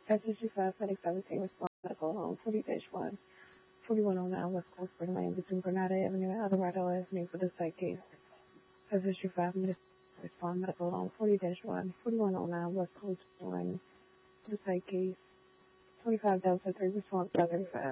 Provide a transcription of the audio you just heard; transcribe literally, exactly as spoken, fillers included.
S sixty-five, FedEx seventeen, respond medical home, forty dash one, forty-one oh nine West Coast Spring Lane between Granada Avenue and Eldorado Avenue for the site case. S sixty-five, respond medical home, forty dash one, forty-one oh nine West Coast Spring Lane for the site case. twenty-five Delta three, respond thirty-five.